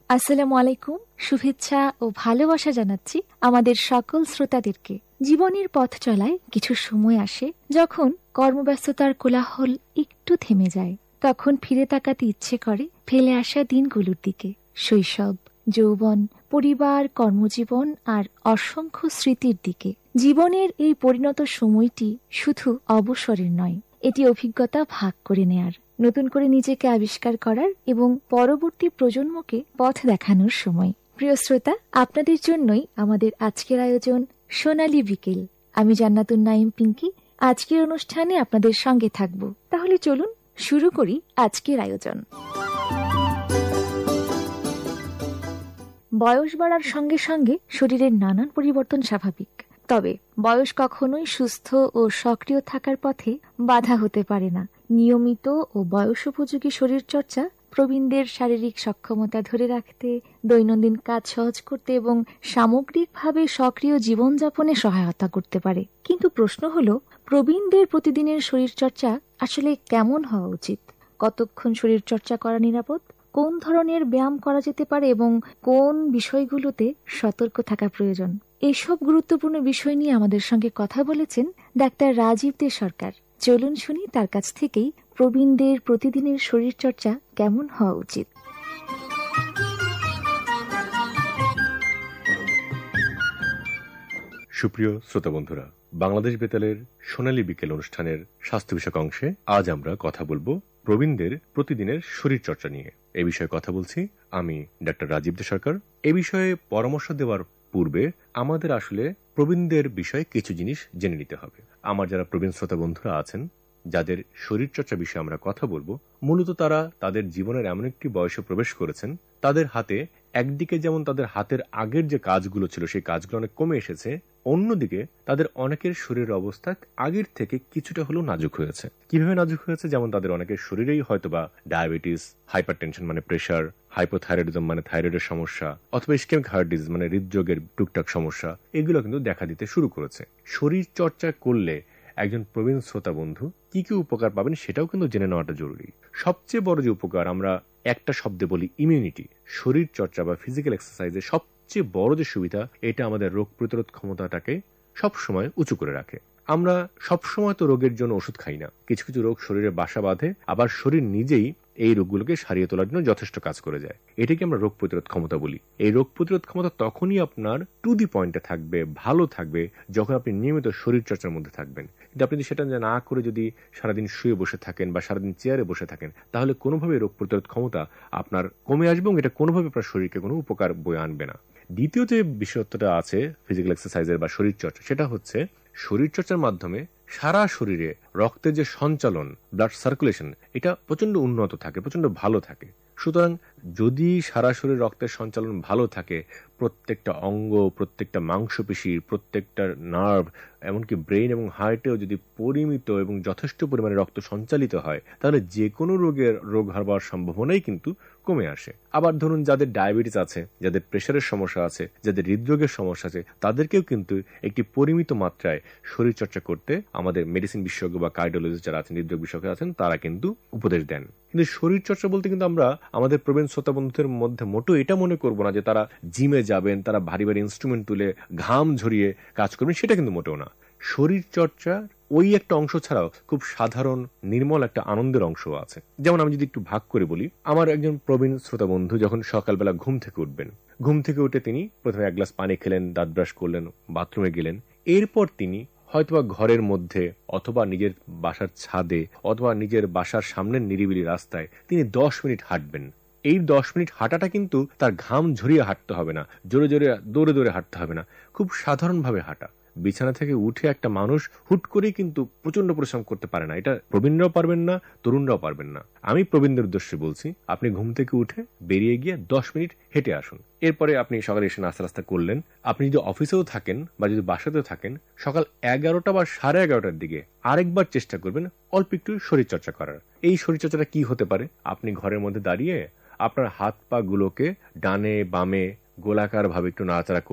আসসালামু আলাইকুম। শুভেচ্ছা ও ভালোবাসা জানাচ্ছি আমাদের সকল শ্রোতাদেরকে। জীবনের পথ চলায় কিছু সময় আসে যখন কর্মব্যস্ততার কোলাহল একটু থেমে যায়। তখন ফিরে তাকাতে ইচ্ছে করে ফেলে আসা দিনগুলোর দিকে। শৈশব, যৌবন, পরিবার, কর্মজীবন আর অসংখ্য স্মৃতির দিকে। জীবনের এই পরিণত সময়টি শুধু অবসরের নয়, এটি অভিজ্ঞতা ভাগ করে নেয়ার, নতুন করে নিজেকে আবিষ্কার করার এবং পরবর্তী প্রজন্মকে পথ দেখানোর সময়। প্রিয় শ্রোতা, আপনাদের জন্যই আমাদের আজকের আয়োজন সোনালী বিকেল। আমি জান্নাতুন নাইম পিঙ্কি আজকের অনুষ্ঠানে আপনাদের সঙ্গে থাকব। তাহলে চলুন শুরু করি আজকের আয়োজন। বয়স বাড়ার সঙ্গে সঙ্গে শরীরের নানান পরিবর্তন স্বাভাবিক। তবে বয়স কখনোই সুস্থ ও সক্রিয় থাকার পথে বাধা হতে পারে না। নিয়মিত ও বয়সোপযোগী শরীরচর্চা প্রবীণদের শারীরিক সক্ষমতা ধরে রাখতে, দৈনন্দিন কাজ সহজ করতে এবং সামগ্রিকভাবে সক্রিয় জীবনযাপনে সহায়তা করতে পারে। কিন্তু প্রশ্ন হলো, প্রবীণদের প্রতিদিনের শরীরচর্চা আসলে কেমন হওয়া উচিত? কতক্ষণ শরীরচর্চা করা নিরাপদ? কোন ধরনের ব্যায়াম করা যেতে পারে এবং কোন বিষয়গুলোতে সতর্ক থাকা প্রয়োজন? এসব গুরুত্বপূর্ণ বিষয় নিয়ে আমাদের সঙ্গে কথা বলেছেন ডাক্তার রাজীব দে সরকার। চলুন শুনি তার কাছ থেকেই প্রবীণদের প্রতিদিনের শরীরচর্চা কেমন হওয়া উচিত। সুপ্রিয় শ্রোতা বন্ধুরা, বাংলাদেশ বেতালের সোনালী বিকেল অনুষ্ঠানের স্বাস্থ্য বিষয়ক অংশে আজ আমরা কথা বলবো প্রবীণদের প্রতিদিনের শরীরচর্চা নিয়ে। এ বিষয়ে কথা বলছি আমি ডাক্তার রাজীব দে সরকার। এ বিষয়ে পরামর্শ দেওয়ার পূর্বে আমাদের আসলে প্রবীণদের বিষয়ে কিছু জিনিস জেনে নিতে হবে। আমার যারা প্রবীণ শ্রোতা বন্ধুরা আছেন, যাদের শরীরচর্চা বিষয়ে আমরা কথা বলবো, মূলত তারা তাদের জীবনের এমন একটি বয়সে প্রবেশ করেছেন, তাদের হাতে একদিকে যেমন তাদের হাতের আগের যে কাজগুলো ছিল সেই কাজগুলো অনেক কমে এসেছে, অন্যদিকে তাদের অনেকের শরীরের অবস্থা আগের থেকে কিছুটা হলেও নাজুক হয়েছে। কিভাবে নাজুক হয়েছে? যেমন তাদের অনেকের শরীরেই হয়তোবা ডায়াবেটিস, হাইপারটেনশন মানে প্রেশার, হাইপোথাইরয়েডিজম মানে থাইরয়েডের সমস্যা, অথবা ইসকেমিক হার্ট ডিজিজ মানে হৃদরোগের টুকটাক সমস্যা, এগুলো কিন্তু দেখা দিতে শুরু করেছে। শরীর চর্চা করলে একজন প্রবীণ শ্রোতা বন্ধু কি কি উপকার পাবেন সেটাও কিন্তু জেনে নেওয়াটা জরুরি। সবচেয়ে বড় যে উপকার, আমরা একটা শব্দে বলি ইমিউনিটি। শরীর চর্চা বা ফিজিক্যাল এক্সারসাইজের সবচেয়ে বড় যে সুবিধা, এটা আমাদের রোগ প্রতিরোধ ক্ষমতাটাকে সবসময় উঁচু করে রাখে। আমরা সবসময় তো রোগের জন্য ওষুধ খাই না, কিছু কিছু রোগ শরীরে বাসা বাঁধে, আবার শরীর নিজেই এই রোগগুলোকে সারিয়ে তোলার জন্য যথেষ্ট কাজ করে যায়। এটাকে আমরা রোগ প্রতিরোধ ক্ষমতা বলি। এই রোগ প্রতিরোধ ক্ষমতা তখনই আপনার টু দি পয়েন্টে থাকবে, ভালো থাকবে, যখন আপনি নিয়মিত শরীর চর্চার মধ্যে থাকবেন। কিন্তু আপনি সেটা না করে যদি সারাদিন শুয়ে বসে থাকেন বা সারাদিন চেয়ারে বসে থাকেন, তাহলে কোনোভাবে রোগ প্রতিরোধ ক্ষমতা আপনার কমে আসবে এবং এটা কোনোভাবে আপনার শরীরকে কোনো উপকার বয়ে আনবে না। দ্বিতীয় যে বিষয়টা আছে ফিজিক্যাল এক্সারসাইজের বা শরীর চর্চা, সেটা হচ্ছে শরীর চর্চার মাধ্যমে সারা শরীরে রক্তের যে সঞ্চালন, ব্লাড সার্কুলেশন, এটা প্রচন্ড উন্নত থাকে, প্রচন্ড ভালো থাকে। সুতরাং যদি সারা শরীর রক্তের সঞ্চালন ভালো থাকে, প্রত্যেকটা অঙ্গ, প্রত্যেকটা মাংসপেশি, প্রত্যেকটা নার্ভ, এমনকি ব্রেন এবং হার্টেও যদি পরিমিত এবং যথেষ্ট পরিমাণে রক্ত সঞ্চালিত হয়, তাহলে যে কোনো রোগ হওয়ার সম্ভাবনাই কিন্তু কমে আসে। আবার ধরুন, যাদের ডায়াবেটিস আছে, যাদের প্রেশারের সমস্যা আছে, যাদের হৃদরোগের সমস্যা আছে, তাদেরকেও কিন্তু একটি পরিমিত মাত্রায় শরীর চর্চা করতে আমাদের মেডিসিন বিশেষজ্ঞ বা কার্ডিওলজিস্ট যারা আছেন, হৃদরোগ বিশেষজ্ঞ আছেন, তারা কিন্তু উপদেশ দেন। কিন্তু শরীর চর্চা বলতে কিন্তু আমরা আমাদের প্রবীণ শ্রোতা বন্ধুদের মধ্যে মোটেও এটা মনে করবো না যে তারা জিমে যাবেন, তারা ভারী ভারী ইনস্ট্রুমেন্ট তুলে ঘাম ঝরিয়ে কাজ করবেন, সেটা কিন্তু মোটেও না। শরীর চর্চা ওই একটা অংশ ছাড়াও খুব সাধারণ নির্মল একটা আনন্দের অংশ আছে। যেমন আমি যদি একটু ভাগ করে বলি, আমার একজন প্রবীণ শ্রোতা বন্ধু যখন সকালবেলা ঘুম থেকে উঠবেন, ঘুম থেকে উঠে তিনি প্রথমে এক গ্লাস পানি খেলেন, দাঁত ব্রাশ করলেন, বাথরুমে গেলেন, এরপর তিনি হয়তোবা ঘরের মধ্যে অথবা নিজের বাসার ছাদে অথবা নিজের বাসার সামনের নিরিবিলি রাস্তায় তিনি 10 মিনিট হাঁটবেন। এই 10 মিনিট হাঁটাটা কিন্তু তার ঘাম ঝরিয়ে হাঁটতে হবে না, জোরে জোরে দৌড়ে দৌড়ে হাঁটতে হবে না, খুব সাধারণভাবে হাঁটা। বিছানা থেকে উঠে একটা মানুষ হুট করেই কিন্তু প্রচন্ড পরিশ্রম করতে পারে না। এটা প্রবীণরাও পারবেন না, তরুণরাও পারবেন না। আমি প্রবীণদের উদ্দেশ্যে বলছি, আপনি ঘুম থেকে উঠে বেরিয়ে গিয়ে 10 মিনিট হেঁটে আসুন। এরপরে আপনি সকালে এসে নাস্তা রাস্তা করলেন। আপনি যদি অফিসেও থাকেন বা যদি বাসাতেও থাকেন, সকাল 11টা বা 11:30টার দিকে আরেকবার চেষ্টা করবেন অল্প একটু শরীরচর্চা করার। এই শরীরচর্চাটা কি হতে পারে? আপনি ঘরের মধ্যে দাঁড়িয়ে আপনার হাত পা গুলোকে ডানে বামে গোলাকার ভাবে একটু নাড়াচাড়া